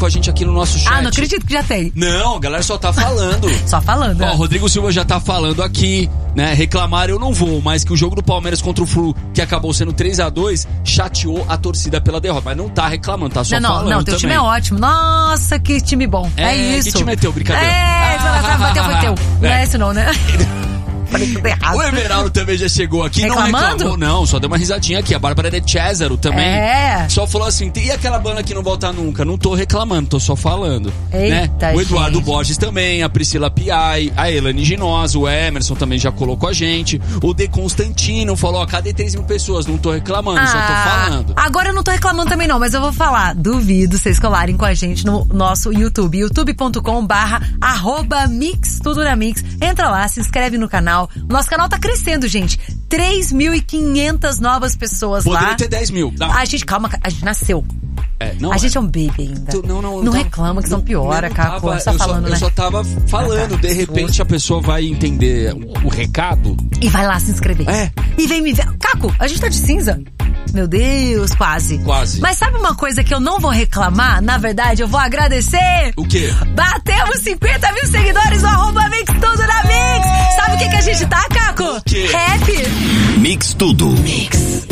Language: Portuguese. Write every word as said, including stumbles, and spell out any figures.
com a gente aqui no nosso chat. Ah, não acredito que já tem. Não, a galera só tá falando. Só falando. Ó, é. o Rodrigo Silva já tá falando aqui, né? Reclamar eu não vou, mas que o jogo do Palmeiras contra o Flu, que acabou sendo três a dois, chateou a torcida pela derrota. Mas não tá reclamando, tá só não, não, falando não, teu também. time é ótimo. Nossa, que time bom. É, É, isso. que time é teu, brincadeira? É, ah, bateu, foi teu. Não é esse não, né? Falei tudo errado. O Everaldo também já chegou aqui, Reclamando? não reclamou, não, só deu uma risadinha aqui. A Bárbara de Césaro também. É. Só falou assim, e aquela banda que não volta nunca? Não tô reclamando, tô só falando. Eita, né? O Eduardo gente. Borges também, a Priscila Piai, a Elane Ginosa, o Emerson também já colocou a gente. O De Constantino falou, ó, cadê três mil pessoas? Não tô reclamando, Ah, só tô falando. Agora eu não tô reclamando também não, mas eu vou falar. Duvido vocês colarem com a gente no nosso YouTube. youtube.com barra arroba Mix Tudo na Mix. Entra lá, se inscreve no canal. Nosso canal tá crescendo, gente. três mil e quinhentas novas pessoas Poderia lá. ter dez mil. Não. A gente, calma, a gente nasceu. É, não a é. gente é um baby ainda. Tu- não, não, não tá- reclama que são piora, não Caco. tava- Só eu falando, só, né? Eu só tava falando, Ah, tá. de repente a pessoa vai entender o, o recado. E vai lá se inscrever. É. E vem me ver. Caco, a gente tá de cinza. Meu Deus, quase. Quase. Mas sabe uma coisa que eu não vou reclamar? Na verdade, eu vou agradecer. O quê? Batemos cinquenta mil seguidores no arroba Mix Tudo na Mix. Sabe o que, que a gente tá, Caco? O quê? Rap. Mix Tudo. Mix.